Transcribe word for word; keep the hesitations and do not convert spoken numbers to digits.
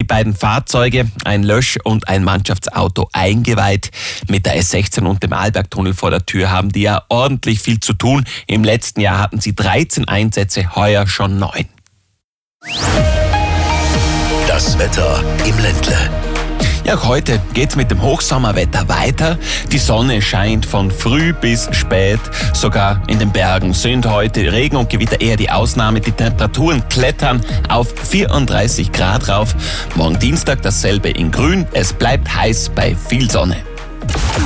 beiden Fahrzeuge, ein Lösch- und ein Mannschaftsauto, eingeweiht. Mit der S sechzehn und dem Arlbergtunnel vor der Tür haben die ja ordentlich viel zu tun. Im letzten Jahr hatten sie dreizehn Einsätze, heuer schon neun. Das Wetter im Ländle. Ja, auch heute geht's mit dem Hochsommerwetter weiter. Die Sonne scheint von früh bis spät. Sogar in den Bergen sind heute Regen und Gewitter eher die Ausnahme. Die Temperaturen klettern auf vierunddreißig Grad rauf. Morgen Dienstag dasselbe in Grün. Es bleibt heiß bei viel Sonne.